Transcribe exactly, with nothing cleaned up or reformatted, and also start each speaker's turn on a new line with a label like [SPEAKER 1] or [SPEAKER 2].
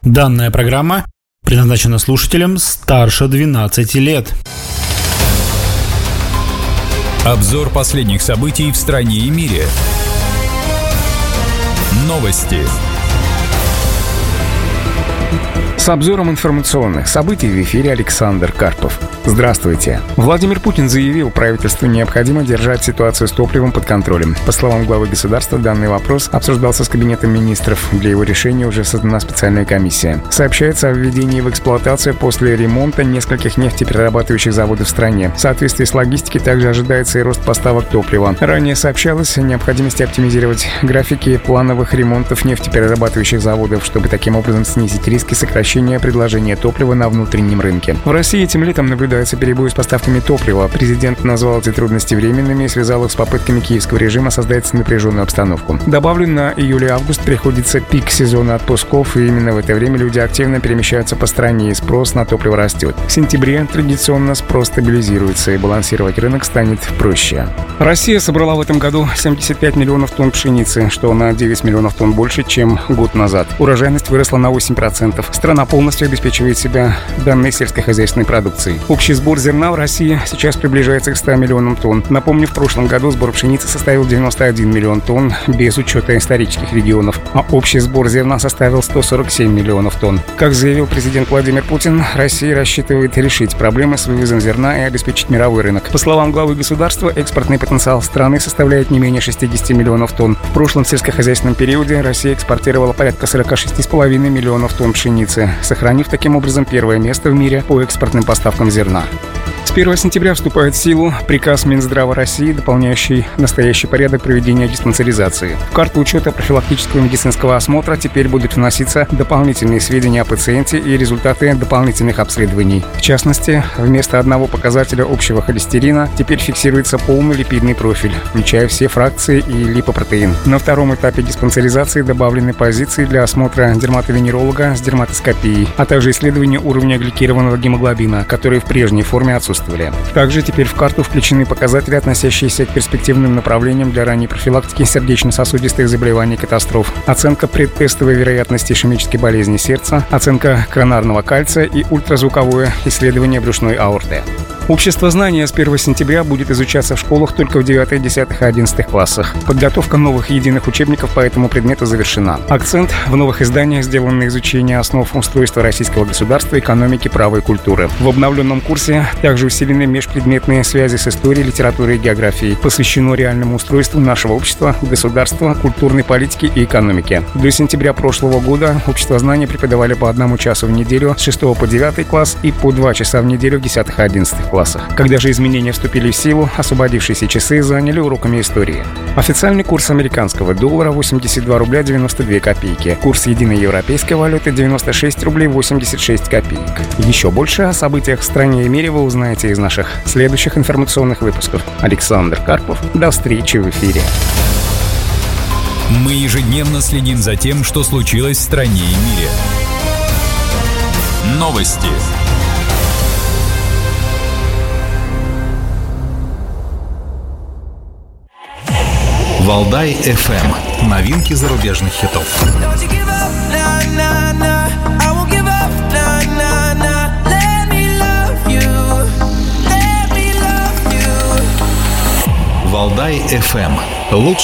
[SPEAKER 1] Данная программа предназначена слушателям старше двенадцати лет.
[SPEAKER 2] Обзор последних событий в стране и мире. Новости.
[SPEAKER 3] С обзором информационных событий в эфире Александр Карпов. Здравствуйте. Владимир Путин заявил, правительству необходимо держать ситуацию с топливом под контролем. По словам главы государства, данный вопрос обсуждался с Кабинетом министров. Для его решения уже создана специальная комиссия. Сообщается о введении в эксплуатацию после ремонта нескольких нефтеперерабатывающих заводов в стране. В соответствии с логистикой также ожидается и рост поставок топлива. Ранее сообщалось о необходимости оптимизировать графики плановых ремонтов нефтеперерабатывающих заводов, чтобы таким образом снизить риски сокращения предложения топлива на внутреннем рынке. В России этим летом наблюдается перебои с поставками топлива. Президент назвал эти трудности временными и связал их с попытками киевского режима создать напряженную обстановку. Добавлю, на июль-август приходится пик сезона отпусков, и именно в это время люди активно перемещаются по стране, и спрос на топливо растет. В сентябре традиционно спрос стабилизируется, и балансировать рынок станет проще. Россия собрала в этом году семьдесят пять миллионов тонн пшеницы, что на девять миллионов тонн больше, чем год назад. Урожайность выросла на восемь процентов. Страна полностью обеспечивает себя данной сельскохозяйственной продукцией. Общий сбор зерна в России сейчас приближается к ста миллионам тонн. Напомню, в прошлом году сбор пшеницы составил девяносто один миллион тонн без учета исторических регионов, а общий сбор зерна составил сто сорок семь миллионов тонн. Как заявил президент Владимир Путин, Россия рассчитывает решить проблемы с вывозом зерна и обеспечить мировой рынок. По словам главы государства, экспортный потенциал страны составляет не менее шестьдесят миллионов тонн. В прошлом сельскохозяйственном периоде Россия экспортировала порядка сорок шесть целых пять десятых миллионов тонн пшеницы, сохранив таким образом первое место в мире по экспортным поставкам зерна. С первого сентября вступает в силу приказ Минздрава России, дополняющий настоящий порядок проведения диспансеризации. В карту учета профилактического медицинского осмотра теперь будут вноситься дополнительные сведения о пациенте и результаты дополнительных обследований. В частности, вместо одного показателя общего холестерина теперь фиксируется полный липидный профиль, включая все фракции и липопротеин. На втором этапе диспансеризации добавлены позиции для осмотра дерматовенеролога с дерматоскопией, а также исследования уровня гликированного гемоглобина, который в прежней форме отсутствовали. Также теперь в карту включены показатели, относящиеся к перспективным направлениям для ранней профилактики сердечно-сосудистых заболеваний и катастроф, оценка предтестовой вероятности ишемической болезни сердца, оценка коронарного кальция и ультразвуковое исследование брюшной аорты. Общество знания с первого сентября будет изучаться в школах только в девятых, десятых и одиннадцатых классах. Подготовка новых единых учебников по этому предмету завершена. Акцент в новых изданиях сделан на изучение основ устройства российского государства, экономики, права и культуры. В обновленном курсе также усилены межпредметные связи с историей, литературой и географией. Посвящено реальному устройству нашего общества, государства, культурной политики и экономики. До сентября прошлого года общество знания преподавали по одному часу в неделю с шестого по девятый класс и по два часа в неделю в десятых и одиннадцатых классах. Когда же изменения вступили в силу, освободившиеся часы заняли уроками истории. Официальный курс американского доллара восемьдесят два рубля девяносто две копейки. Курс единой европейской валюты девяносто шесть рублей восемьдесят шесть копеек. Еще больше о событиях в стране и мире вы узнаете из наших следующих информационных выпусков. Александр Карпов. До встречи в эфире.
[SPEAKER 2] Мы ежедневно следим за тем, что случилось в стране и мире. Новости. Валдай-эф эм. Новинки зарубежных хитов. Валдай-эф эм. Лучшие